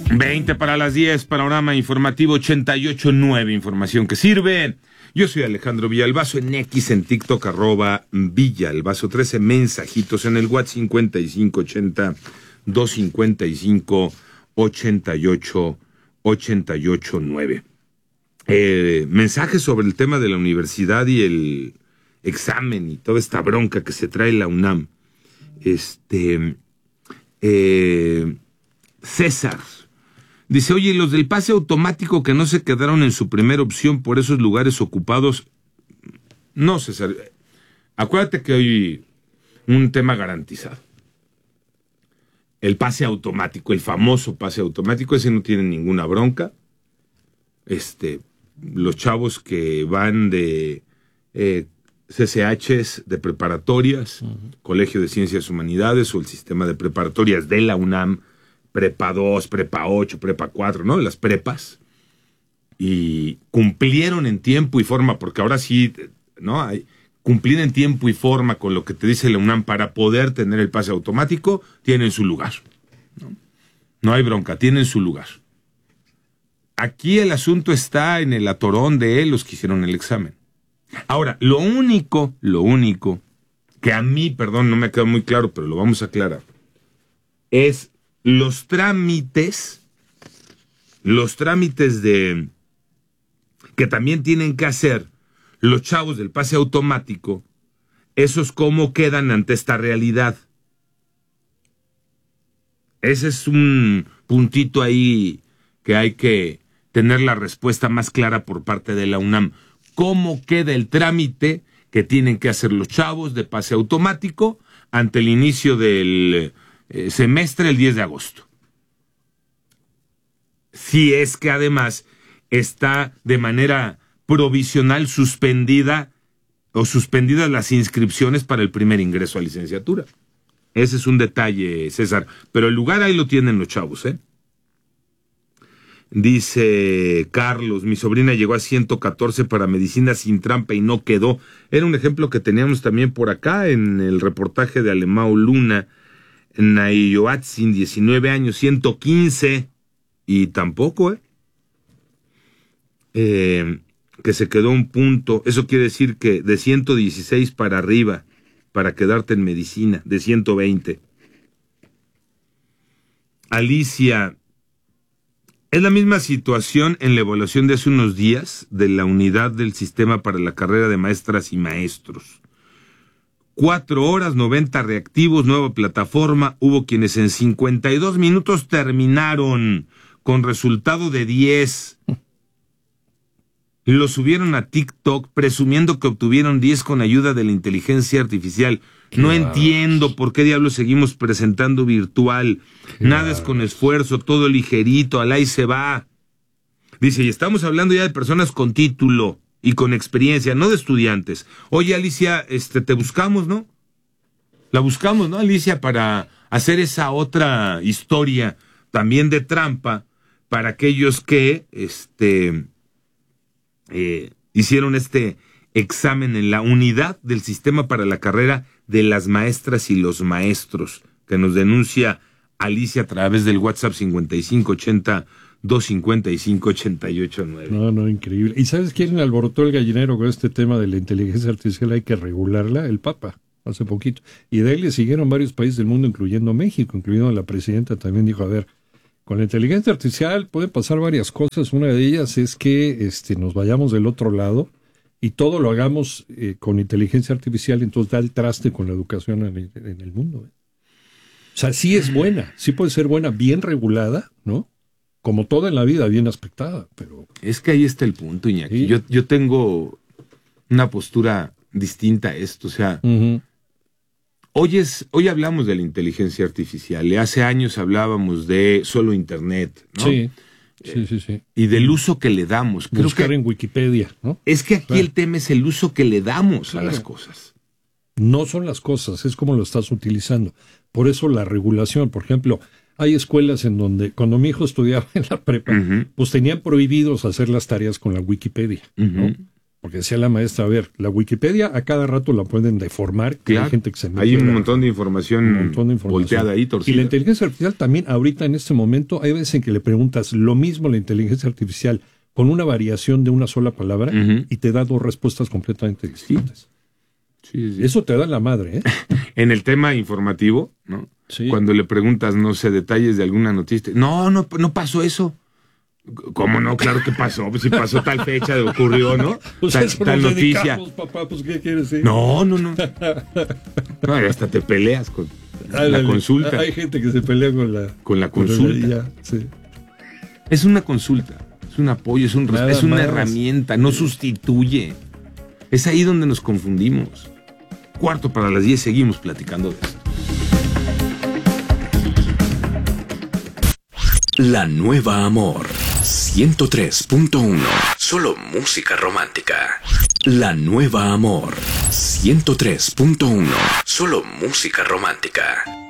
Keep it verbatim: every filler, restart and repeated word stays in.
veinte para las diez, panorama informativo ochenta y ocho punto nueve, información que sirve. Yo soy Alejandro Villalbazo, en X, en TikTok, arroba Villalbazo trece, mensajitos en el WhatsApp cincuenta y cinco ochenta, doscientos cincuenta y cinco, ochenta y ocho, ochenta y ocho nueve. Eh, mensajes sobre el tema de la universidad y el examen y toda esta bronca que se trae la UNAM. Este, eh, César dice, oye, los del pase automático que no se quedaron en su primera opción por esos lugares ocupados. No, César, acuérdate que hay un tema garantizado. El pase automático, el famoso pase automático, ese no tiene ninguna bronca. Este, los chavos que van de eh, C C Hs, de preparatorias, uh-huh. Colegio de Ciencias Humanidades o el sistema de preparatorias de la UNAM, prepa dos, prepa ocho, prepa cuatro, ¿no? Las prepas. Y cumplieron en tiempo y forma, porque ahora sí, ¿no? Hay, cumplir en tiempo y forma con lo que te dice la UNAM para poder tener el pase automático, tienen su lugar. No, no hay bronca, tienen su lugar. Aquí el asunto está en el atorón de los que hicieron el examen. Ahora, lo único, lo único, que a mí, perdón, no me ha quedado muy claro, pero lo vamos a aclarar, es los trámites, los trámites de que también tienen que hacer los chavos del pase automático, esos cómo quedan ante esta realidad. Ese es un puntito ahí que hay que tener la respuesta más clara por parte de la UNAM. ¿Cómo queda el trámite que tienen que hacer los chavos de pase automático ante el inicio del eh, semestre el diez de agosto? Si es que además está de manera provisional suspendida o suspendidas las inscripciones para el primer ingreso a licenciatura. Ese es un detalle, César. Pero el lugar ahí lo tienen los chavos, ¿eh? Dice Carlos, mi sobrina llegó a ciento catorce para medicina sin trampa y no quedó. Era un ejemplo que teníamos también por acá en el reportaje de Alemão Luna. Nayoatzin, diecinueve años, ciento quince y tampoco, ¿eh? Eh, que se quedó un punto. Eso quiere decir que de ciento dieciséis para arriba para quedarte en medicina, de ciento veinte. Alicia, es la misma situación en la evaluación de hace unos días de la unidad del sistema para la carrera de maestras y maestros. Cuatro horas, noventa reactivos, nueva plataforma. Hubo quienes en cincuenta y dos minutos terminaron con resultado de diez. Lo subieron a TikTok presumiendo que obtuvieron diez con ayuda de la inteligencia artificial. No claro. Entiendo por qué diablos seguimos presentando virtual. Claro. Nada es con esfuerzo, todo ligerito, al ahí se va. Dice, y estamos hablando ya de personas con título y con experiencia, no de estudiantes. Oye, Alicia, este, te buscamos, ¿no? La buscamos, ¿no, Alicia? Para hacer esa otra historia también de trampa para aquellos que, este... Eh, hicieron este examen en la unidad del sistema para la carrera de las maestras y los maestros, que nos denuncia Alicia a través del WhatsApp cincuenta y cinco ochenta, doscientos cincuenta y cinco, ochenta y ocho nueve. No, no, increíble. ¿Y sabes quién alborotó el gallinero con este tema de la inteligencia artificial? Hay que regularla, el Papa, hace poquito. Y de ahí le siguieron varios países del mundo, incluyendo México, incluyendo la presidenta también dijo, a ver, con la inteligencia artificial pueden pasar varias cosas. Una de ellas es que este, nos vayamos del otro lado y todo lo hagamos eh, con inteligencia artificial, entonces da el traste con la educación en el, en el mundo. ¿eh? O sea, sí es buena, sí puede ser buena, bien regulada, ¿no? Como toda en la vida, bien aspectada, pero... Es que ahí está el punto, Iñaki. ¿Sí? Yo, yo tengo una postura distinta a esto, o sea... Uh-huh. Hoy, es, hoy hablamos de la inteligencia artificial, y hace años hablábamos de solo Internet, ¿no? Sí, sí, sí, sí. Y del uso que le damos. Creo Buscar que en Wikipedia, ¿no? Es que aquí claro. El tema es el uso que le damos claro. a las cosas. No son las cosas, es como lo estás utilizando. Por eso la regulación, por ejemplo, hay escuelas en donde, cuando mi hijo estudiaba en la prepa, uh-huh. pues tenían prohibidos hacer las tareas con la Wikipedia, uh-huh. ¿no? Porque decía la maestra, a ver, la Wikipedia a cada rato la pueden deformar, que claro, hay gente que se mete. Hay un la, montón de información, un montón de información volteada ahí, torcida. Y la inteligencia artificial también, ahorita en este momento, hay veces en que le preguntas lo mismo a la inteligencia artificial con una variación de una sola palabra uh-huh. y te da dos respuestas completamente distintas. Sí, sí. Eso te da la madre, ¿eh? En el tema informativo, ¿no? Sí. Cuando le preguntas, no sé, detalles de alguna noticia, no, no, no pasó eso. ¿Cómo no? Claro que pasó. Pues si pasó tal fecha, ocurrió, ¿no? Pues tal eso tal nos noticia. Papá, pues ¿qué quieres decir? No, no, no. No, hasta te peleas con ah, la, la consulta. Hay gente que se pelea con la con la consulta. Con la, sí. Es una consulta, es un apoyo, es un respeto, es una más. herramienta, no sustituye. Es ahí donde nos confundimos. Cuarto para las diez, seguimos platicando de esto. La Nueva Amor ciento tres punto uno. Solo música romántica. La Nueva Amor ciento tres punto uno. Solo música romántica.